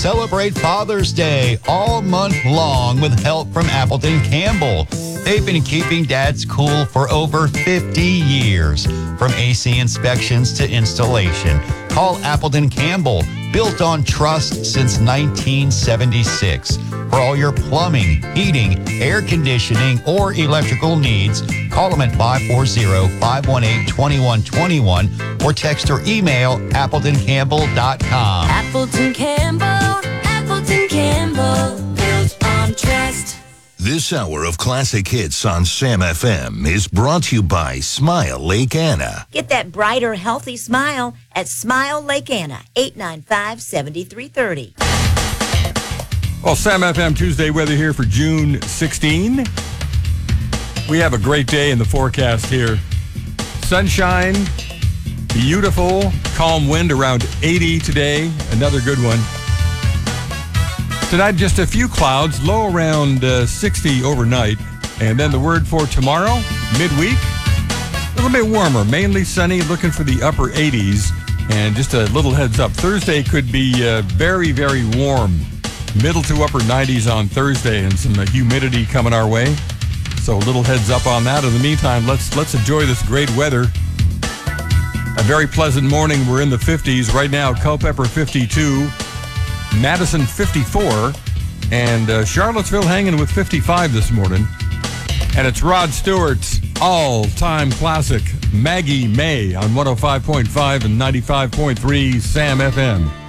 celebrate Father's Day all month long with help from Appleton Campbell. They've been keeping dads cool for over 50 years. From AC inspections to installation, call Appleton Campbell, built on trust since 1976. For all your plumbing, heating, air conditioning, or electrical needs, call them at 540-518-2121 or text or email AppletonCampbell.com. Appleton Campbell, built on trust. This hour of classic hits on Sam FM is brought to you by Smile Lake Anna. Get that brighter, healthy smile at Smile Lake Anna, 895-7330. Well, Sam FM Tuesday weather here for June 16. We have a great day in the forecast here. Sunshine, beautiful, calm wind around 80 today. Another good one. Tonight, just a few clouds, low around 60 overnight. And then the word for tomorrow, midweek, a little bit warmer, mainly sunny, looking for the upper 80s. And just a little heads up, Thursday could be very, very warm. Middle to upper 90s on Thursday and some humidity coming our way. So a little heads up on that. In the meantime, let's enjoy this great weather. A very pleasant morning. We're in the 50s. Right now, Culpeper 52. Madison 54, and Charlottesville hanging with 55 this morning. And it's Rod Stewart's all-time classic, Maggie May, on 105.5 and 95.3 Sam FM.